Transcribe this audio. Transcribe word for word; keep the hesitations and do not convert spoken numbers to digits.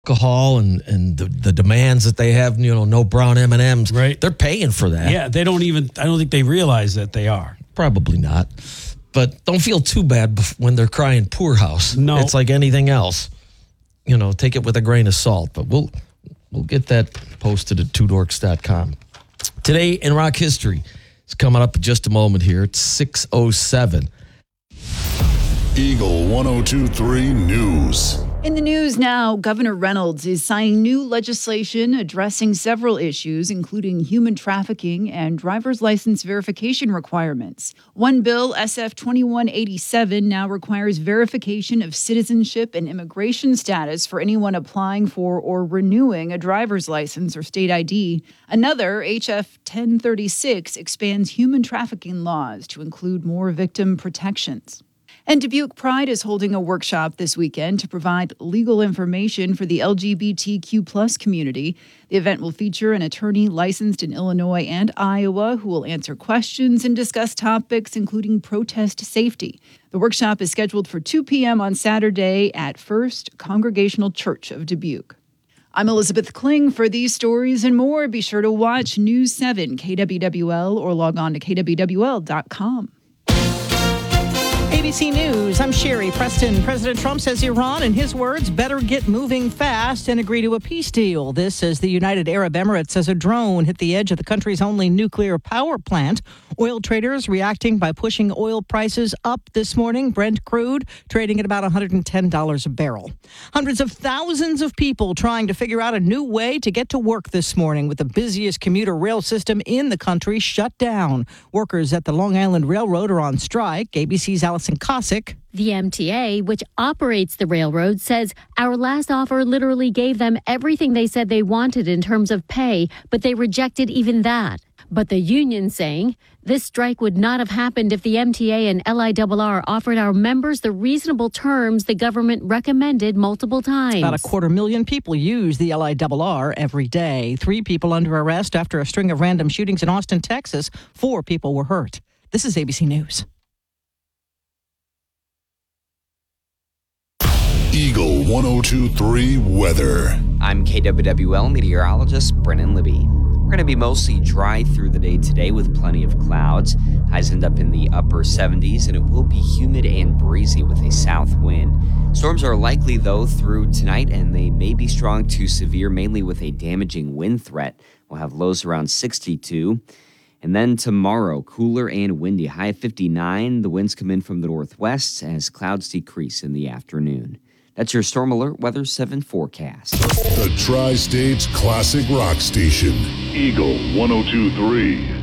alcohol and, and the, the demands that they have, you know, no brown M and M's. Right. They're paying for that. Yeah, they don't even, I don't think they realize that they are. Probably not. But don't feel too bad when they're crying poorhouse. No. It's like anything else. You know, take it with a grain of salt. But we'll we'll get that posted at two dorks dot com. Today in rock history, it's coming up in just a moment here. It's six oh seven. Eagle one oh two three News. In the news now, Governor Reynolds is signing new legislation addressing several issues, including human trafficking and driver's license verification requirements. One bill, S F twenty-one eighty-seven, now requires verification of citizenship and immigration status for anyone applying for or renewing a driver's license or state I D. Another, H F ten thirty-six, expands human trafficking laws to include more victim protections. And Dubuque Pride is holding a workshop this weekend to provide legal information for the L G B T Q plus community. The event will feature an attorney licensed in Illinois and Iowa who will answer questions and discuss topics including protest safety. The workshop is scheduled for two p.m. on Saturday at First Congregational Church of Dubuque. I'm Elizabeth Kling. For these stories and more, be sure to watch News seven K W W L or log on to K W W L dot com. A B C News, I'm Sherry Preston. President Trump says Iran, in his words, better get moving fast and agree to a peace deal. This as the United Arab Emirates says a drone hit the edge of the country's only nuclear power plant. Oil traders reacting by pushing oil prices up this morning. Brent crude trading at about one hundred ten dollars a barrel. Hundreds of thousands of people trying to figure out a new way to get to work this morning with the busiest commuter rail system in the country shut down. Workers at the Long Island Railroad are on strike. A B C's Allison Cossack. The M T A, which operates the railroad, says our last offer literally gave them everything they said they wanted in terms of pay, but they rejected even that. But the union saying this strike would not have happened if the M T A and L I R R offered our members the reasonable terms the government recommended multiple times. About a quarter million people use the L I R R every day. Three people under arrest after a string of random shootings in Austin, Texas. Four people were hurt. This is A B C News. Eagle one oh two three weather. I'm K W W L meteorologist Brennan Libby. We're going to be mostly dry through the day today with plenty of clouds. Highs end up in the upper seventies, and it will be humid and breezy with a south wind. Storms are likely, though, through tonight, and they may be strong to severe, mainly with a damaging wind threat. We'll have lows around sixty-two. And then tomorrow, cooler and windy, high of fifty-nine. The winds come in from the northwest as clouds decrease in the afternoon. That's your Storm Alert Weather seven forecast. The Tri-State's classic rock station. Eagle one oh two three.